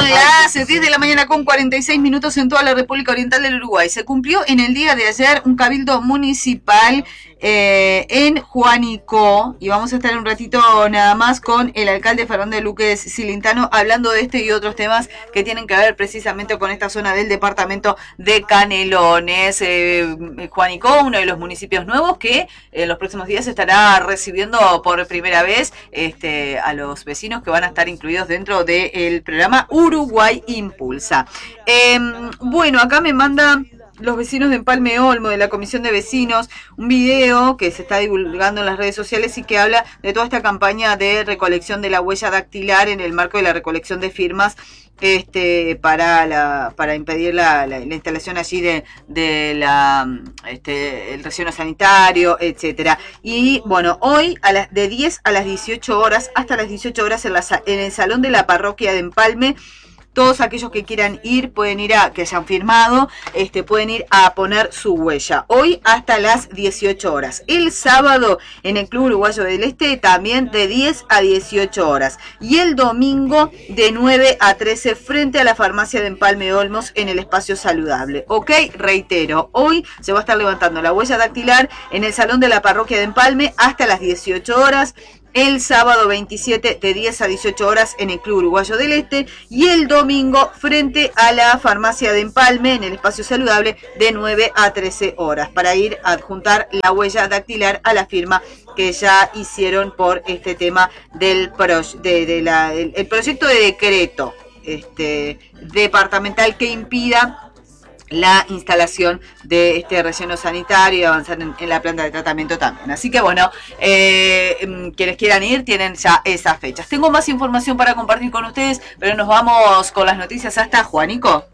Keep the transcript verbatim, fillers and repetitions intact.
Son las diez de la mañana con cuarenta y seis minutos en toda la República Oriental del Uruguay. Se cumplió en el día de ayer un cabildo municipal eh, en Juanico, y vamos a estar un ratito nada más con el alcalde Fernández Luque Cilintano hablando de este y otros temas que tienen que ver precisamente con esta zona del departamento de Canelones. Eh, Juanico, uno de los municipios nuevos que en los próximos días estará recibiendo por primera vez este, a los vecinos que van a estar incluidos dentro del programa Uruguay Impulsa. Eh, bueno, acá me manda los vecinos de Empalme Olmo, de la Comisión de Vecinos, un video que se está divulgando en las redes sociales y que habla de toda esta campaña de recolección de la huella dactilar en el marco de la recolección de firmas este para la para impedir la, la, la instalación allí de, de la este el relleno sanitario, etcétera. Y bueno, hoy a las de diez a las dieciocho horas, hasta las dieciocho horas en, la, en el salón de la parroquia de Empalme, todos aquellos que quieran ir, pueden ir a, que hayan firmado, este, pueden ir a poner su huella. Hoy hasta las dieciocho horas. El sábado en el Club Uruguayo del Este también de diez a dieciocho horas. Y el domingo de nueve a trece frente a la farmacia de Empalme Olmos en el espacio saludable. Ok, reitero, hoy se va a estar levantando la huella dactilar en el salón de la parroquia de Empalme hasta las dieciocho horas. El sábado veintisiete de diez a dieciocho horas en el Club Uruguayo del Este y el domingo frente a la farmacia de Empalme en el espacio saludable de nueve a trece horas para ir a adjuntar la huella dactilar a la firma que ya hicieron por este tema del pro, de, de la, el, el proyecto de decreto este, departamental que impida la instalación de este relleno sanitario y avanzar en, en la planta de tratamiento también. Así que bueno, eh, quienes quieran ir tienen ya esas fechas. Tengo más información para compartir con ustedes, pero nos vamos con las noticias hasta Juanico.